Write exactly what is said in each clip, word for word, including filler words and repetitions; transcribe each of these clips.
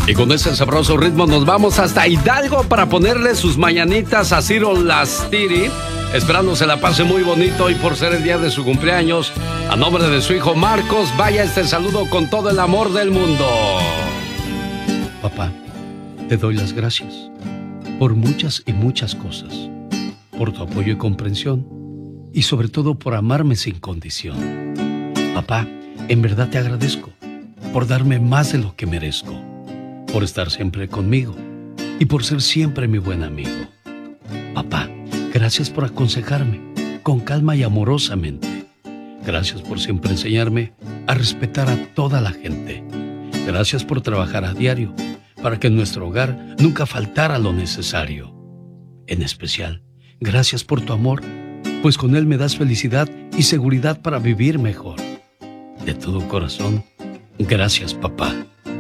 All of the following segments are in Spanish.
Y con ese sabroso ritmo nos vamos hasta Hidalgo para ponerle sus mañanitas a Ciro Lastiri, esperando se la pase muy bonito y por ser el día de su cumpleaños. A nombre de su hijo Marcos, vaya este saludo con todo el amor del mundo. Papá, te doy las gracias por muchas y muchas cosas, por tu apoyo y comprensión, y sobre todo por amarme sin condición. Papá, en verdad te agradezco por darme más de lo que merezco, por estar siempre conmigo y por ser siempre mi buen amigo. Papá, gracias por aconsejarme con calma y amorosamente. Gracias por siempre enseñarme a respetar a toda la gente. Gracias por trabajar a diario para que en nuestro hogar nunca faltara lo necesario. En especial, gracias por tu amor, pues con él me das felicidad y seguridad para vivir mejor. De todo corazón, gracias, papá.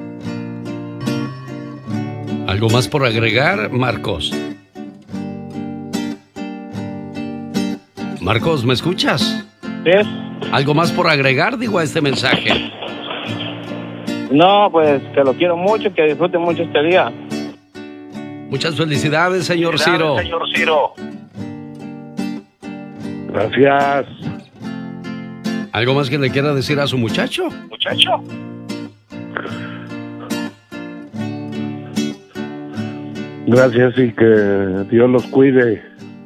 ¿Algo más por agregar, Marcos? Marcos, ¿me escuchas? Sí. ¿Algo más por agregar, digo, a este mensaje? No, pues que lo quiero mucho, que disfrute mucho este día. Muchas felicidades, señor Ciro. Señor Ciro. Gracias. ¿Algo más que le quiera decir a su muchacho? Muchacho. Gracias y que Dios los cuide.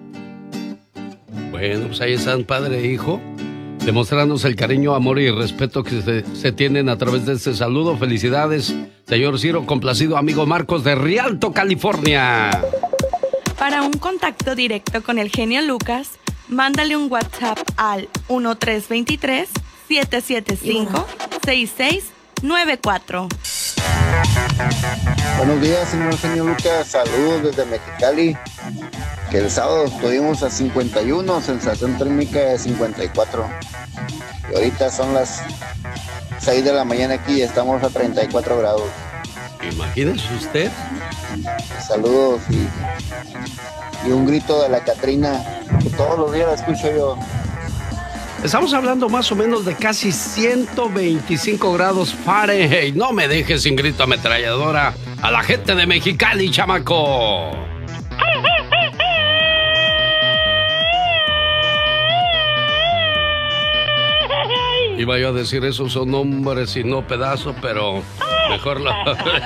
Bueno, pues ahí están, padre e hijo, demostrándose el cariño, amor y respeto que se, se tienen a través de este saludo. Felicidades, señor Ciro, complacido amigo Marcos de Rialto, California. Para un contacto directo con el genio Lucas, mándale un WhatsApp al uno tres dos tres, siete siete cinco, seis seis nueve cuatro. Buenos días, señor genio Lucas. Saludos desde Mexicali. Que el sábado estuvimos a cincuenta y uno, sensación térmica de cincuenta y cuatro. Y ahorita son las seis de la mañana aquí y estamos a treinta y cuatro grados. Imagínese usted. Saludos y, y un grito de la Catrina que todos los días la escucho yo. Estamos hablando más o menos de casi ciento veinticinco grados Fahrenheit. No me dejes sin grito ametralladora a la gente de Mexicali, chamaco. Iba yo a decir esos son nombres y no pedazos, pero mejor lo...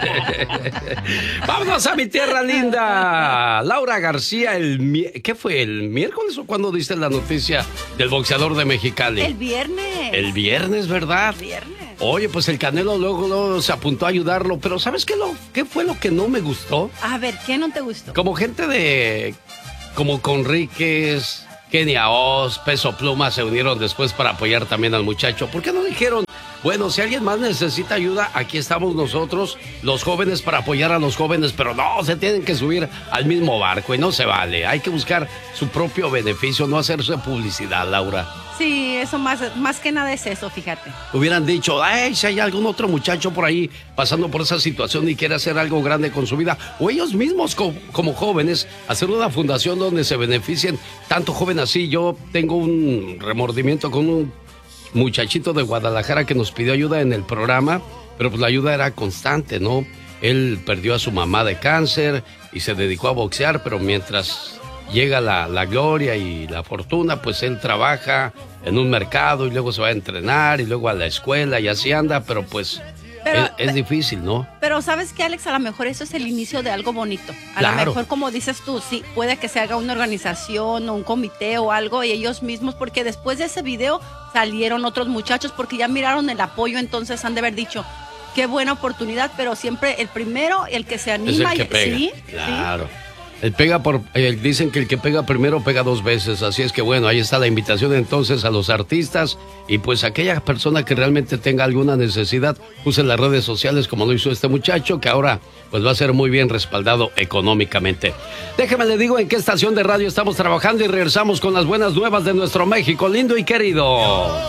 ¡Vámonos a mi tierra linda! Laura García, el mi... ¿qué fue? ¿El miércoles o cuándo diste la noticia del boxeador de Mexicali? El viernes. El viernes, ¿verdad? El viernes. Oye, pues el Canelo luego, luego se apuntó a ayudarlo, pero ¿sabes qué, lo... qué fue lo que no me gustó? A ver, ¿qué no te gustó? Como gente de... como Conríquez... Kenia Oz, Peso Pluma se unieron después para apoyar también al muchacho. ¿Por qué no dijeron, bueno, si alguien más necesita ayuda, aquí estamos nosotros, los jóvenes, para apoyar a los jóvenes? Pero no, se tienen que subir al mismo barco y no se vale. Hay que buscar su propio beneficio, no hacerse publicidad, Laura. Sí, eso más, más que nada es eso, fíjate. Hubieran dicho, ay, si hay algún otro muchacho por ahí pasando por esa situación y quiere hacer algo grande con su vida, o ellos mismos co- como jóvenes, hacer una fundación donde se beneficien tanto joven así. Yo tengo un remordimiento con un muchachito de Guadalajara que nos pidió ayuda en el programa, pero pues la ayuda era constante, ¿no? Él perdió a su mamá de cáncer y se dedicó a boxear, pero mientras llega la, la gloria y la fortuna, pues él trabaja en un mercado y luego se va a entrenar y luego a la escuela y así anda, pero pues Pero, es, es difícil, ¿no? Pero ¿sabes qué, Alex? A lo mejor eso es el inicio de algo bonito. A Claro. lo mejor, como dices tú, sí, puede que se haga una organización o un comité o algo y ellos mismos, porque después de ese video salieron otros muchachos porque ya miraron el apoyo, entonces han de haber dicho, qué buena oportunidad, pero siempre el primero, el que se Es anima. el que y- pega. ¿sí? Claro. El pega por, eh, dicen que el que pega primero pega dos veces, así es que bueno, ahí está la invitación entonces a los artistas y pues aquella persona que realmente tenga alguna necesidad, use las redes sociales como lo hizo este muchacho, que ahora pues va a ser muy bien respaldado económicamente. Déjeme le digo en qué estación de radio estamos trabajando y regresamos con las buenas nuevas de nuestro México lindo y querido.